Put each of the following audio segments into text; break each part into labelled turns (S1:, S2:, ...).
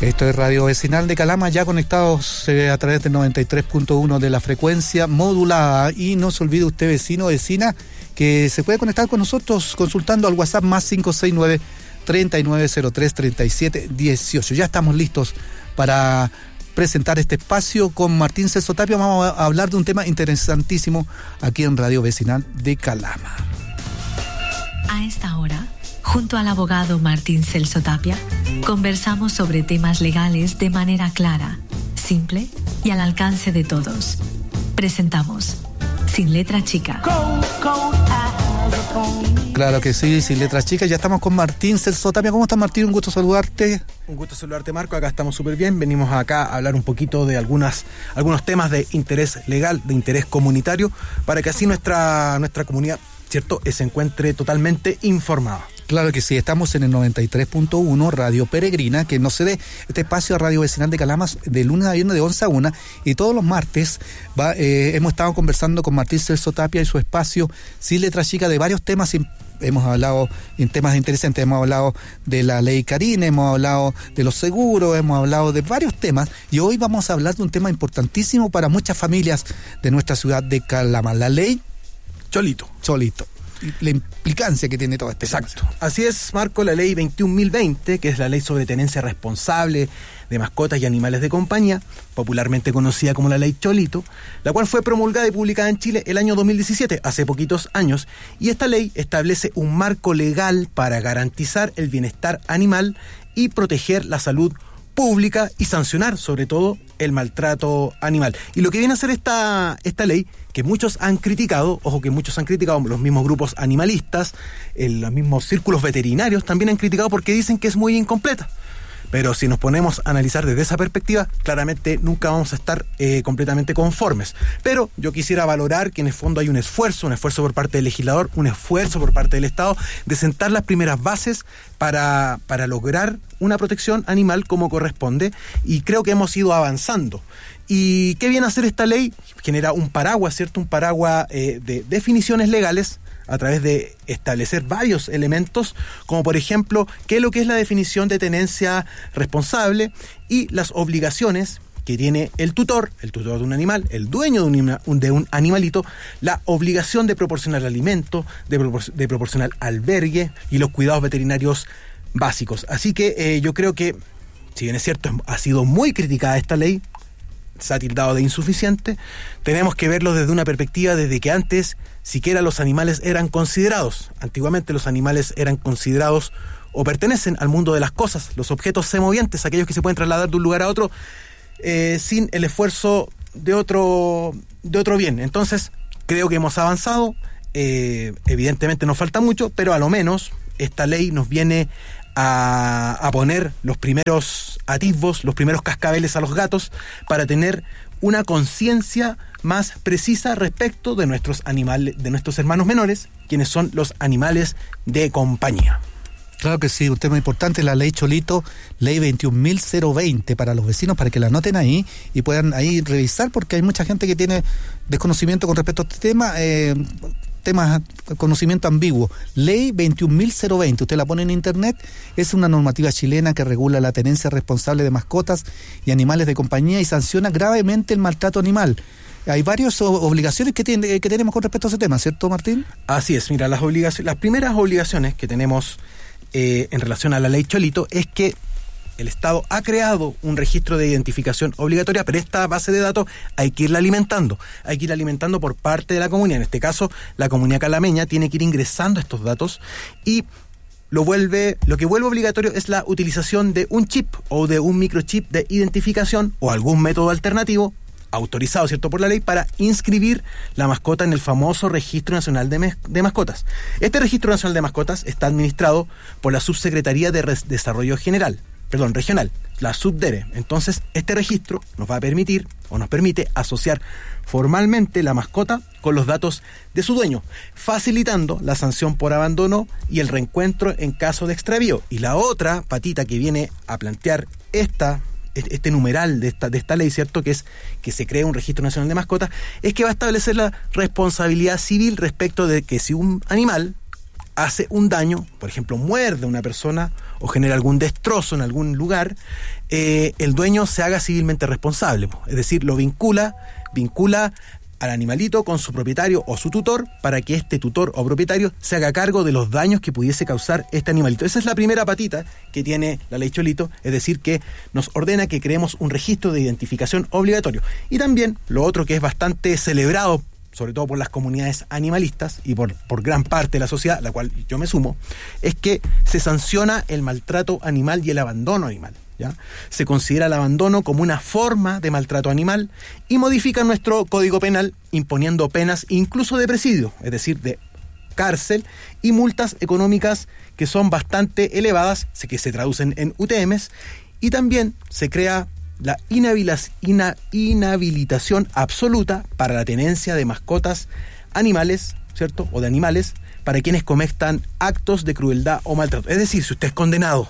S1: Esto es Radio Vecinal de Calama, ya conectados a través del 93.1 de la frecuencia modulada. Y no se olvide usted, vecino o vecina, que se puede conectar con nosotros consultando al WhatsApp más 569-3903-3718. Ya estamos listos para presentar este espacio con Martín Celso Tapia. Vamos a hablar de un tema interesantísimo aquí en Radio Vecinal de Calama.
S2: A esta hora, junto al abogado Martín Celso Tapia, conversamos sobre temas legales de manera clara, simple y al alcance de todos. Presentamos Sin Letra Chica.
S1: Claro que sí, Sin Letras Chicas. Ya estás con Martín Celso Tapia. ¿Cómo estás, Martín? Un gusto saludarte.
S3: Un gusto saludarte, Marco. Acá estamos súper bien. Venimos acá a hablar un poquito de algunos temas de interés legal, de interés comunitario, para que así nuestra comunidad, ¿cierto?, se encuentre totalmente informada.
S1: Claro que sí, estamos en el 93.1 Radio Peregrina, que nos cede este espacio a Radio Vecinal de Calama de lunes a viernes de 11 a 1, y todos los martes hemos estado conversando con Martín Celso Tapia y su espacio Sin Letra Chica de varios temas. Hemos hablado en temas interesantes, hemos hablado de la ley Karine, hemos hablado de los seguros, hemos hablado de varios temas, y hoy vamos a hablar de un tema importantísimo para muchas familias de nuestra ciudad de Calama, la ley
S3: Cholito.
S1: La implicancia que tiene todo este
S3: Exacto. Tema. Así es, Marco, la ley 21.020, que es la ley sobre tenencia responsable de mascotas y animales de compañía, popularmente conocida como la ley Cholito, la cual fue promulgada y publicada en Chile el año 2017, hace poquitos años, y esta ley establece un marco legal para garantizar el bienestar animal y proteger la salud pública y sancionar, sobre todo, el maltrato animal. Y lo que viene a hacer esta ley, que muchos han criticado, los mismos grupos animalistas, los mismos círculos veterinarios también han criticado porque dicen que es muy incompleta. Pero si nos ponemos a analizar desde esa perspectiva, claramente nunca vamos a estar completamente conformes. Pero yo quisiera valorar que en el fondo hay un esfuerzo por parte del legislador, un esfuerzo por parte del Estado de sentar las primeras bases para lograr una protección animal como corresponde, y creo que hemos ido avanzando. ¿Y qué viene a hacer esta ley? Genera un paraguas, ¿cierto? Un paraguas de definiciones legales a través de establecer varios elementos, como por ejemplo, qué es lo que es la definición de tenencia responsable y las obligaciones que tiene el tutor de un animal, el dueño de un animalito, la obligación de proporcionar alimento, de proporcionar albergue y los cuidados veterinarios básicos. Así que yo creo que, si bien es cierto, ha sido muy criticada esta ley, se ha tildado de insuficiente, tenemos que verlo desde una perspectiva desde que antes siquiera los animales eran considerados. Antiguamente los animales eran considerados o pertenecen al mundo de las cosas, los objetos semovientes, aquellos que se pueden trasladar de un lugar a otro sin el esfuerzo de otro bien. Entonces, creo que hemos avanzado, evidentemente nos falta mucho, pero a lo menos esta ley nos viene a poner los primeros atisbos, los primeros cascabeles a los gatos para tener una conciencia más precisa respecto de nuestros animales, de nuestros hermanos menores, quienes son los animales de compañía.
S1: Claro que sí, un tema importante, la ley Cholito, ley 21.020 para los vecinos, para que la anoten ahí y puedan ahí revisar, porque hay mucha gente que tiene desconocimiento con respecto a este tema, conocimiento ambiguo. Ley 21.020, usted la pone en internet, es una normativa chilena que regula la tenencia responsable de mascotas y animales de compañía y sanciona gravemente el maltrato animal. Hay varias obligaciones que tenemos con respecto a ese tema, ¿cierto, Martín?
S3: Así es, mira, las primeras obligaciones que tenemos en relación a la ley Cholito es que el Estado ha creado un registro de identificación obligatoria, pero esta base de datos hay que irla alimentando por parte de la comunidad. En este caso, la comunidad calameña tiene que ir ingresando estos datos, y lo que vuelve obligatorio es la utilización de un chip o de un microchip de identificación o algún método alternativo autorizado, ¿cierto?, por la ley, para inscribir la mascota en el famoso Registro Nacional de Mascotas. Este Registro Nacional de Mascotas está administrado por la Subsecretaría de Desarrollo Regional, la SUBDERE. Entonces, este registro nos permite asociar formalmente la mascota con los datos de su dueño, facilitando la sanción por abandono y el reencuentro en caso de extravío. Y la otra patita que viene a plantear este numeral de esta ley, ¿cierto?, que es que se cree un Registro Nacional de Mascotas, es que va a establecer la responsabilidad civil respecto de que si un animal hace un daño, por ejemplo, muerde a una persona o genera algún destrozo en algún lugar, el dueño se haga civilmente responsable. Es decir, lo vincula al animalito con su propietario o su tutor para que este tutor o propietario se haga cargo de los daños que pudiese causar este animalito. Esa es la primera patita que tiene la ley Cholito, es decir, que nos ordena que creemos un registro de identificación obligatorio. Y también lo otro que es bastante celebrado, sobre todo por las comunidades animalistas y por gran parte de la sociedad, la cual yo me sumo, es que se sanciona el maltrato animal y el abandono animal. ¿Ya? Se considera el abandono como una forma de maltrato animal y modifica nuestro Código Penal imponiendo penas incluso de presidio, es decir, de cárcel y multas económicas que son bastante elevadas, que se traducen en UTMs, y también se crea la inhabilitación absoluta para la tenencia de mascotas animales, ¿cierto? O de animales para quienes cometan actos de crueldad o maltrato. Es decir, si usted es condenado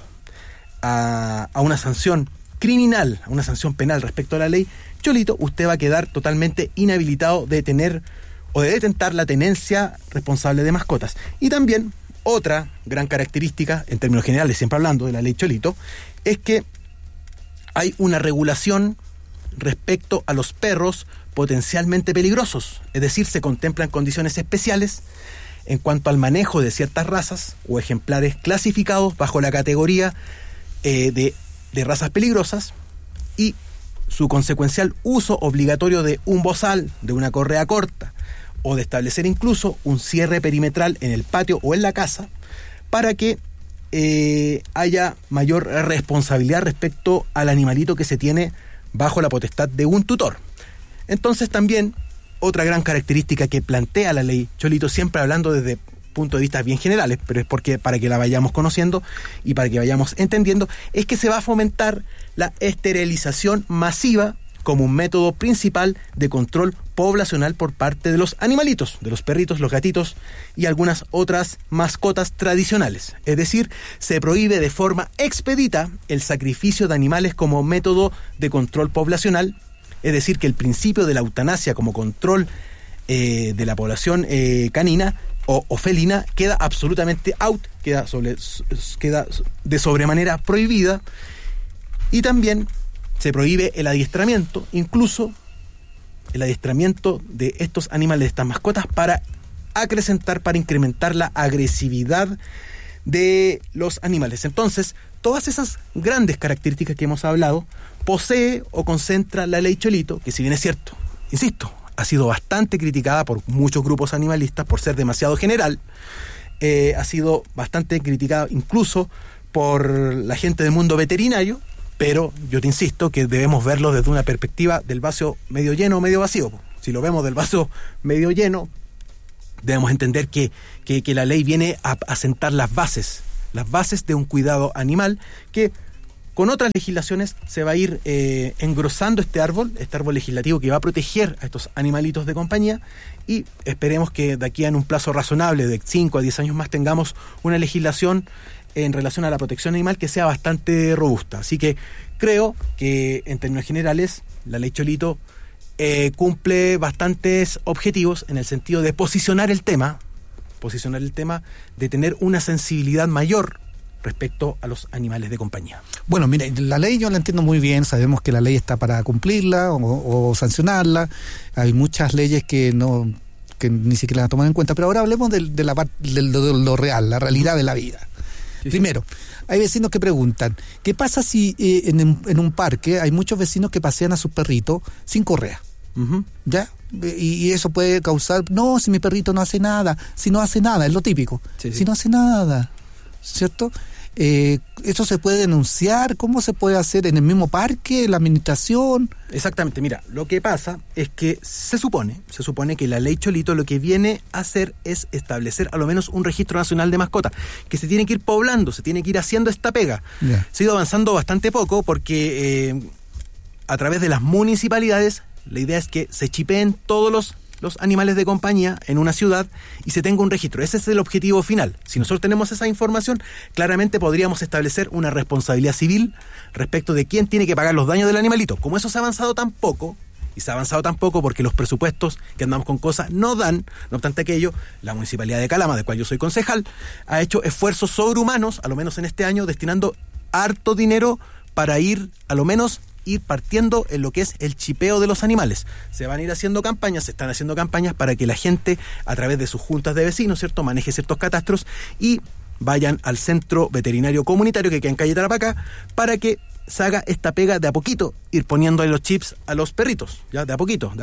S3: a una sanción criminal, a una sanción penal respecto a la ley Cholito, usted va a quedar totalmente inhabilitado de tener o de detentar la tenencia responsable de mascotas. Y también otra gran característica, en términos generales, siempre hablando de la ley Cholito, es que hay una regulación respecto a los perros potencialmente peligrosos. Es decir, se contemplan condiciones especiales en cuanto al manejo de ciertas razas o ejemplares clasificados bajo la categoría de razas peligrosas y su consecuencial uso obligatorio de un bozal, de una correa corta o de establecer incluso un cierre perimetral en el patio o en la casa para que haya mayor responsabilidad respecto al animalito que se tiene bajo la potestad de un tutor. Entonces también otra gran característica que plantea la ley Cholito, siempre hablando desde puntos de vista bien generales, pero es porque para que la vayamos conociendo y para que vayamos entendiendo, es que se va a fomentar la esterilización masiva como un método principal de control poblacional por parte de los animalitos, de los perritos, los gatitos y algunas otras mascotas tradicionales. Es decir, se prohíbe de forma expedita el sacrificio de animales como método de control poblacional, es decir, que el principio de la eutanasia como control de la población canina o felina queda absolutamente out, queda de sobremanera prohibida, y también se prohíbe el adiestramiento, incluso el adiestramiento de estos animales, de estas mascotas, para acrecentar, para incrementar la agresividad de los animales. Entonces, todas esas grandes características que hemos hablado posee o concentra la ley Cholito, que si bien es cierto, insisto, ha sido bastante criticada por muchos grupos animalistas por ser demasiado general, ha sido bastante criticada incluso por la gente del mundo veterinario, pero yo te insisto que debemos verlo desde una perspectiva del vaso medio lleno o medio vacío. Si lo vemos del vaso medio lleno, debemos entender que la ley viene a sentar las bases de un cuidado animal que con otras legislaciones se va a ir engrosando este árbol legislativo que va a proteger a estos animalitos de compañía, y esperemos que de aquí a un plazo razonable de 5 a 10 años más tengamos una legislación en relación a la protección animal que sea bastante robusta. Así que creo que en términos generales la ley Cholito cumple bastantes objetivos en el sentido de posicionar el tema, de tener una sensibilidad mayor respecto a los animales de compañía.
S1: Bueno, mire, la ley yo la entiendo muy bien, sabemos que la ley está para cumplirla o sancionarla. Hay muchas leyes que ni siquiera la toman en cuenta, pero ahora hablemos de lo real, la realidad de la vida. Sí. Primero, hay vecinos que preguntan, ¿qué pasa si en un parque hay muchos vecinos que pasean a sus perritos sin correa? Uh-huh. ¿Ya? Y eso puede causar, no, si mi perrito no hace nada, si no hace nada, es lo típico, sí. Si no hace nada, ¿cierto? ¿Eso se puede denunciar? ¿Cómo se puede hacer en el mismo parque, la administración?
S3: Exactamente, mira, lo que pasa es que se supone que la ley Cholito lo que viene a hacer es establecer a lo menos un registro nacional de mascotas, que se tiene que ir poblando, se tiene que ir haciendo esta pega. Yeah. Se ha ido avanzando bastante poco porque a través de las municipalidades la idea es que se chipeen todos los animales de compañía en una ciudad y se tenga un registro. Ese es el objetivo final. Si nosotros tenemos esa información, claramente podríamos establecer una responsabilidad civil respecto de quién tiene que pagar los daños del animalito. Como eso se ha avanzado tan poco, y se ha avanzado tan poco porque los presupuestos que andamos con cosas no dan. No obstante aquello, la Municipalidad de Calama, de cual yo soy concejal, ha hecho esfuerzos sobrehumanos, a lo menos en este año, destinando harto dinero para ir partiendo en lo que es el chipeo de los animales. Se van a ir haciendo campañas, se están haciendo campañas para que la gente, a través de sus juntas de vecinos, ¿cierto?, maneje ciertos catastros y vayan al centro veterinario comunitario que queda en calle Tarapacá para que se haga esta pega de a poquito, ir poniéndole los chips a los perritos, ya de a poquito.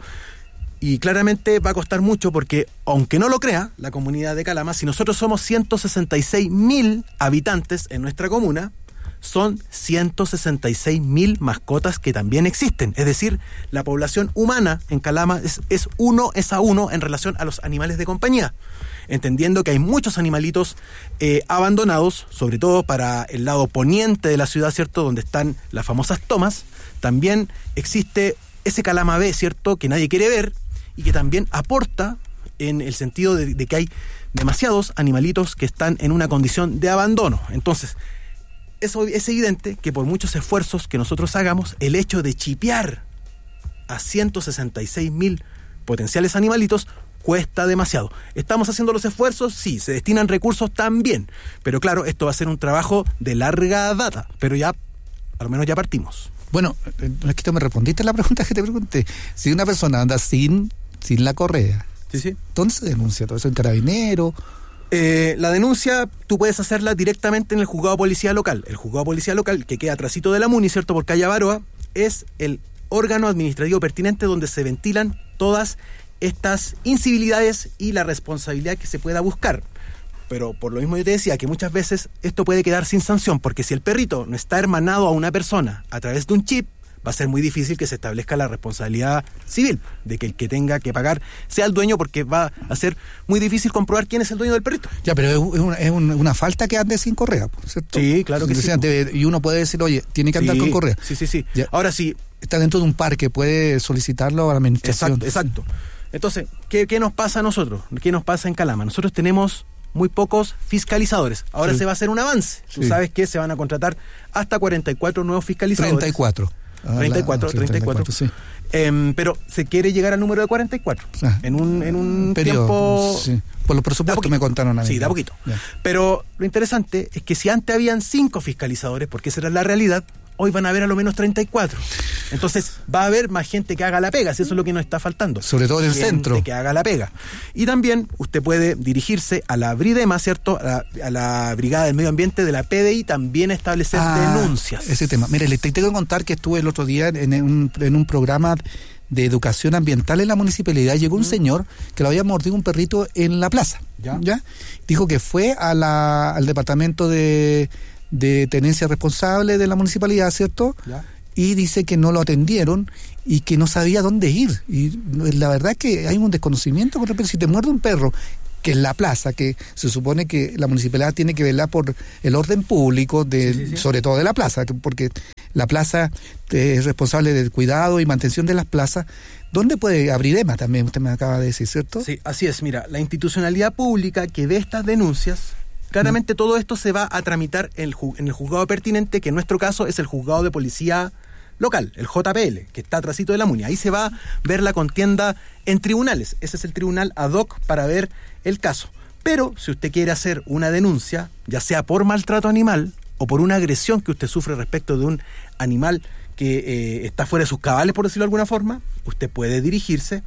S3: Y claramente va a costar mucho porque, aunque no lo crea la comunidad de Calama, si nosotros somos 166.000 habitantes en nuestra comuna, son 166.000 mascotas que también existen. Es decir, la población humana en Calama es 1:1 en relación a los animales de compañía. Entendiendo que hay muchos animalitos abandonados, sobre todo para el lado poniente de la ciudad, ¿cierto?, donde están las famosas tomas. También existe ese Calama B, ¿cierto?, que nadie quiere ver y que también aporta en el sentido de que hay demasiados animalitos que están en una condición de abandono. Entonces, eso es evidente que por muchos esfuerzos que nosotros hagamos, el hecho de chipear a 166.000 potenciales animalitos cuesta demasiado. ¿Estamos haciendo los esfuerzos? Sí. ¿Se destinan recursos? También. Pero claro, esto va a ser un trabajo de larga data, pero ya, al menos ya partimos.
S1: Bueno, no es que tú me respondiste la pregunta que te pregunté. Si una persona anda sin la correa,
S3: sí.
S1: ¿Dónde se denuncia todo eso? ¿En Carabinero?
S3: La denuncia tú puedes hacerla directamente en el juzgado de policía local. El juzgado de policía local, que queda atrasito de la MUNI, ¿cierto?, por calle Avaroa, es el órgano administrativo pertinente donde se ventilan todas estas incivilidades y la responsabilidad que se pueda buscar. Pero por lo mismo yo te decía que muchas veces esto puede quedar sin sanción, porque si el perrito no está hermanado a una persona a través de un chip, va a ser muy difícil que se establezca la responsabilidad civil, de que el que tenga que pagar sea el dueño, porque va a ser muy difícil comprobar quién es el dueño del perrito.
S1: Ya, pero es una falta que ande sin correa, ¿cierto?
S3: Sí, claro que sí.
S1: Y uno puede decir, oye, tiene que andar con correa.
S3: Sí.
S1: Ya.
S3: Ahora sí.
S1: Está dentro de un parque, puede solicitarlo a la administración.
S3: Exacto. Entonces, ¿qué nos pasa a nosotros? ¿Qué nos pasa en Calama? Nosotros tenemos muy pocos fiscalizadores. Ahora se va a hacer un avance. Tú sabes que se van a contratar hasta 44 nuevos fiscalizadores.
S1: 34.
S3: 34.
S1: Sí.
S3: Pero se quiere llegar al número de 44 en un
S1: periodo,
S3: tiempo.
S1: Sí. Por los presupuestos me contaron a mí.
S3: Sí, da poquito. Ya. Pero lo interesante es que si antes habían 5 fiscalizadores, porque esa era la realidad, hoy van a haber a lo menos 34. Entonces va a haber más gente que haga la pega, si eso es lo que nos está faltando.
S1: Sobre todo en el centro.
S3: Que haga la pega. Y también usted puede dirigirse a la Bridema, ¿cierto?, a la Brigada del Medio Ambiente de la PDI, también establecer denuncias.
S1: Ese tema. Mire, le tengo que contar que estuve el otro día en un programa de educación ambiental en la municipalidad. Llegó un señor que lo había mordido un perrito en la plaza. ¿Ya? Dijo que fue al departamento de tenencia responsable de la municipalidad, ¿cierto? Ya. Y dice que no lo atendieron y que no sabía dónde ir. Y la verdad es que hay un desconocimiento con respecto. Si te muerde un perro, que es la plaza, que se supone que la municipalidad tiene que velar por el orden público, sobre todo de la plaza, porque la plaza es responsable del cuidado y mantención de las plazas. ¿Dónde puede abrir EMA también? Usted me acaba de decir, ¿cierto?
S3: Sí, así es. Mira, la institucionalidad pública que ve estas denuncias, claramente todo esto se va a tramitar en el juzgado pertinente, que en nuestro caso es el juzgado de policía local, el JPL, que está atrasito de la MUNI. Ahí se va a ver la contienda en tribunales. Ese es el tribunal ad hoc para ver el caso. Pero si usted quiere hacer una denuncia, ya sea por maltrato animal o por una agresión que usted sufre respecto de un animal que está fuera de sus cabales, por decirlo de alguna forma, usted puede dirigirse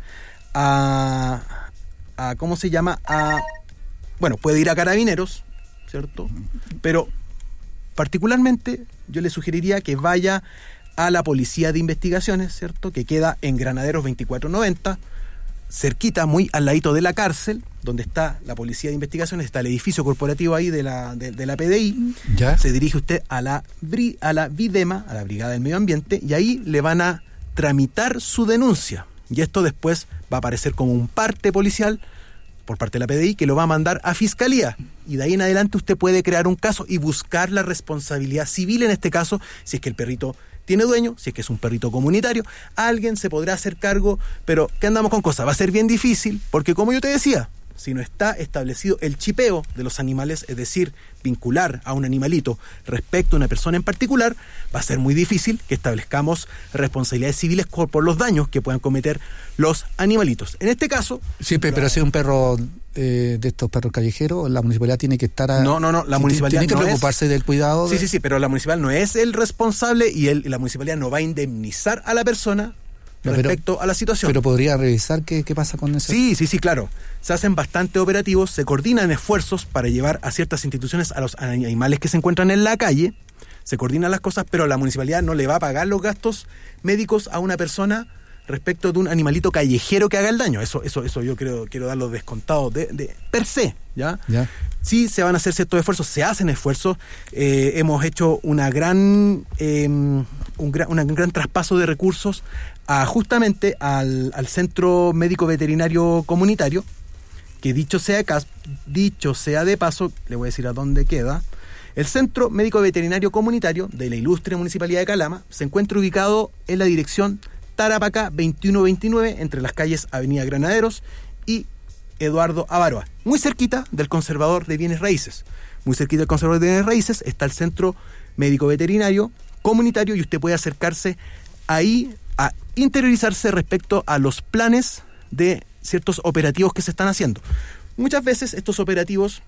S3: a ¿cómo se llama? Puede ir a Carabineros, ¿cierto? Pero particularmente yo le sugeriría que vaya a la Policía de Investigaciones, ¿cierto?, que queda en Granaderos 2490, cerquita, muy al ladito de la cárcel, donde está la Policía de Investigaciones, está el edificio corporativo ahí de la PDI.
S1: ¿Ya?
S3: Se dirige usted a la Bridema, a la Brigada del Medio Ambiente, y ahí le van a tramitar su denuncia. Y esto después va a aparecer como un parte policial por parte de la PDI, que lo va a mandar a Fiscalía. Y de ahí en adelante usted puede crear un caso y buscar la responsabilidad civil en este caso, si es que el perrito tiene dueño, si es que es un perrito comunitario, alguien se podrá hacer cargo, pero ¿qué andamos con cosas? Va a ser bien difícil, porque como yo te decía, si no está establecido el chipeo de los animales, es decir, vincular a un animalito respecto a una persona en particular, va a ser muy difícil que establezcamos responsabilidades civiles por los daños que puedan cometer los animalitos. En este caso...
S1: Sí, pero si es un perro de estos perros callejeros, la municipalidad tiene que estar...
S3: la municipalidad
S1: tiene que preocuparse del cuidado.
S3: Sí, pero la municipal no es el responsable y la municipalidad no va a indemnizar a la persona respecto a la situación.
S1: Pero podría revisar qué pasa con eso.
S3: Sí, claro. Se hacen bastante operativos, se coordinan esfuerzos para llevar a ciertas instituciones a los animales que se encuentran en la calle, se coordinan las cosas, pero la municipalidad no le va a pagar los gastos médicos a una persona respecto de un animalito callejero que haga el daño. Eso yo quiero darlo descontado de per se, ¿ya? Sí, se van a hacer ciertos esfuerzos, se hacen esfuerzos. Hemos hecho un gran traspaso de recursos justamente al Centro Médico Veterinario Comunitario, que dicho sea de paso, le voy a decir a dónde queda. El Centro Médico Veterinario Comunitario de la ilustre Municipalidad de Calama se encuentra ubicado en la dirección Tarapacá 2129, entre las calles Avenida Granaderos y Eduardo Avaroa, muy cerquita del Conservador de Bienes Raíces. Muy cerquita del Conservador de Bienes Raíces está el Centro Médico Veterinario Comunitario y usted puede acercarse ahí a interiorizarse respecto a los planes de ciertos operativos que se están haciendo. Muchas veces estos operativos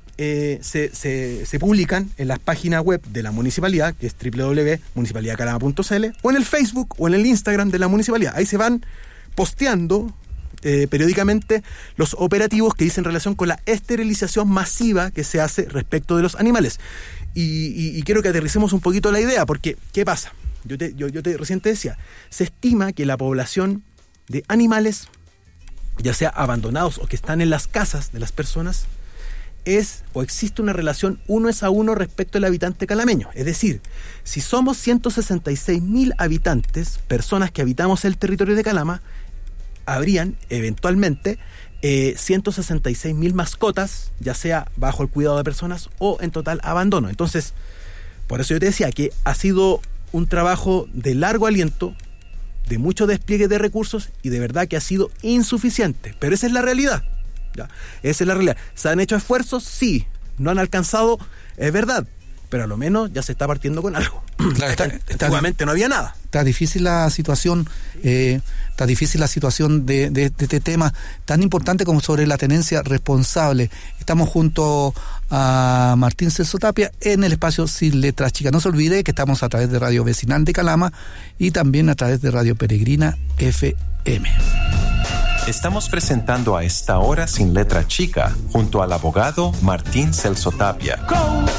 S3: se publican en las páginas web de la municipalidad, que es www.municipalidadcalama.cl, o en el Facebook o en el Instagram de la municipalidad. Ahí se van posteando periódicamente los operativos que dicen relación con la esterilización masiva que se hace respecto de los animales. Y quiero que aterricemos un poquito la idea, porque ¿qué pasa? Yo recién te decía, se estima que la población de animales, ya sea abandonados o que están en las casas de las personas, existe una relación 1:1 respecto al habitante calameño. Es decir, si somos 166.000 habitantes, personas que habitamos el territorio de Calama, habrían eventualmente 166.000 mascotas, ya sea bajo el cuidado de personas o en total abandono. Entonces, por eso yo te decía que ha sido un trabajo de largo aliento, de mucho despliegue de recursos y de verdad que ha sido insuficiente. Pero esa es la realidad. ¿Ya? Esa es la realidad. ¿Se han hecho esfuerzos? Sí. ¿No han alcanzado? Es verdad. Pero a lo menos ya se está partiendo con algo.
S1: Claro,
S3: antiguamente no había nada.
S1: Está difícil la situación de este tema tan importante como sobre la tenencia responsable. Estamos junto a Martín Celso Tapia en el espacio Sin Letras Chicas. No se olvide que estamos a través de Radio Vecinal de Calama y también a través de Radio Peregrina FM.
S4: Estamos presentando a esta hora Sin Letra Chica junto al abogado Martín Celso Tapia.